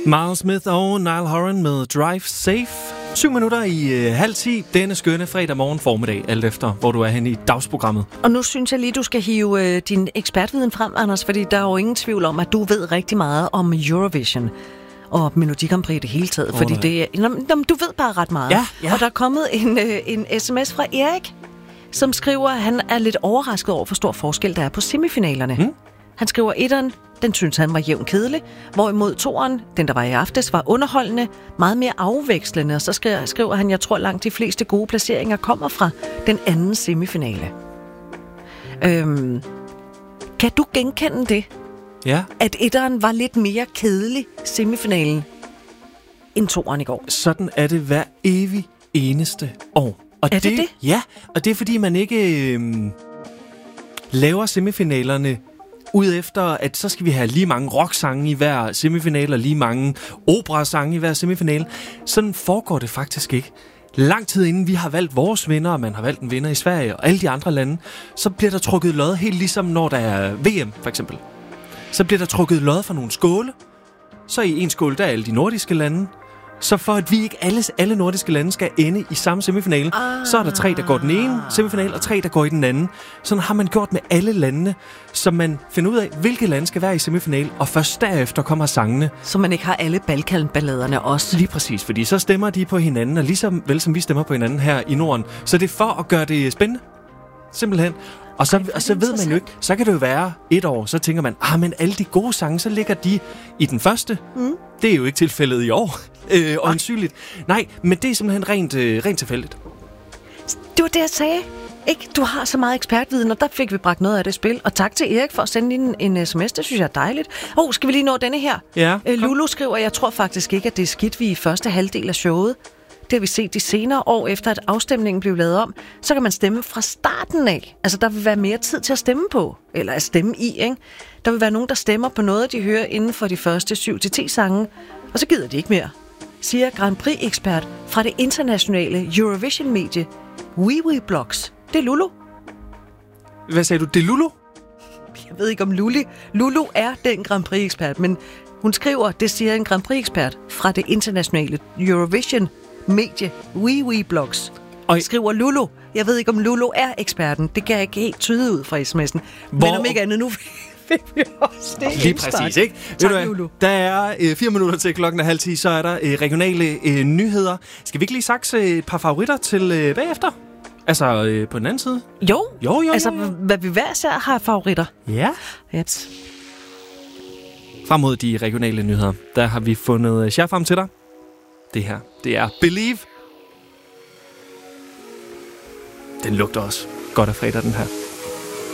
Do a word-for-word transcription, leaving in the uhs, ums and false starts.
Miles Smith og Niall Horan med Drive Safe. Syv minutter i øh, halv ti denne skønne fredag morgen formiddag, alt efter hvor du er henne i dagsprogrammet. Og nu synes jeg lige, du skal hive øh, din ekspertviden frem, Anders, fordi der er jo ingen tvivl om, at du ved rigtig meget om Eurovision og Melodi Grand Prix i det hele taget, oh, fordi nej. det er, jamen, du ved bare ret meget. Ja, ja. Og der er kommet en, øh, en sms fra Erik, som skriver, at han er lidt overrasket over, hvor stor forskel der er på semifinalerne. Hmm? Han skriver, etteren, den synes han var jævn kedelig, hvorimod toeren, den der var i aftes, var underholdende, meget mere afvekslende, og så skriver, skriver han, jeg tror langt de fleste gode placeringer kommer fra den anden semifinale. Øhm, kan du genkende det? Ja. At etteren var lidt mere kedelig, semifinalen, end toeren i går? Sådan er det hver evig eneste år. Og er det det? det? Ja, og det er fordi man ikke øh, laver semifinalerne ud efter, at så skal vi have lige mange rocksange i hver semifinale, og lige mange operasange i hver semifinale. Sådan foregår det faktisk ikke. Lang tid inden vi har valgt vores vinder, og man har valgt en vinder i Sverige og alle de andre lande, så bliver der trukket lod, helt ligesom når der er V M for eksempel. Så bliver der trukket lod fra nogle skåle. Så i en skål, der er alle de nordiske lande. Så for at vi ikke alle, alle nordiske lande skal ende i samme semifinale, ah. så er der tre, der går den ene semifinale, og tre, der går i den anden. Sådan har man gjort med alle landene, så man finder ud af, hvilke lande skal være i semifinale, og først derefter kommer sangene. Så man ikke har alle Balkan-balladerne også. Lige præcis, fordi så stemmer de på hinanden, og ligesom vel som vi stemmer på hinanden her i Norden. Så det er for at gøre det spændende, simpelthen. Og så, Ej, og så ved man jo ikke, så kan det jo være et år, så tænker man, ah, men alle de gode sange, så ligger de i den første. Mm. Det er jo ikke tilfældet i år, øh, øjensynligt. Nej, men det er simpelthen rent, øh, rent tilfældigt. Det var det, jeg sagde. Ikke? Du har så meget ekspertviden, og der fik vi bragt noget af det spil. Og tak til Erik for at sende en, en sms, det synes jeg er dejligt. Åh, oh, skal vi lige nå denne her? Ja. Øh, Lulu skriver, jeg tror faktisk ikke, at det er skidt, vi i første halvdel af showet. Det har vi set de senere år, efter at afstemningen blev lavet om. Så kan man stemme fra starten af. Altså, der vil være mere tid til at stemme på. Eller at stemme i, ikke? Der vil være nogen, der stemmer på noget, de hører inden for de første syv til ti sange. Og så gider de ikke mere, siger Grand Prix-ekspert fra det internationale Eurovision-medie WeWeBlogs. Det er Lulu. Hvad sagde du? Det er Lulu? Jeg ved ikke om Luli. Lulu er den Grand Prix-ekspert, men hun skriver, det siger en Grand Prix-ekspert fra det internationale Eurovision-medie WeWeBlogs. Og skriver Lulu. Jeg ved ikke, om Lulu er eksperten. Det kan jeg ikke helt tyde ud fra sms'en. Hvor... Men om ikke andet, nu fik vi også det. Lige præcis, ikke? Tak, ved du, Lulu. Der er øh, fire minutter til klokken er halv ti, så er der øh, regionale øh, nyheder. Skal vi ikke lige sakse et par favoritter til øh, bagefter? Altså øh, på den anden side? Jo, jo, jo altså jo, jo. hvad vi hver især har favoritter. Ja. Yes. Frem mod de regionale nyheder, der har vi fundet share frem til dig. Det her, det er Believe. Den lugter også godt af fredag, den her.